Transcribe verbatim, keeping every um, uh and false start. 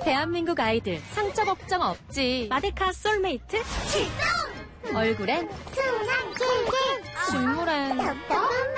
대한민국 아이들 상처 걱정 없지. 마데카 솔메이트 출동! 얼굴엔 순한 캔캔! 식물엔 답답한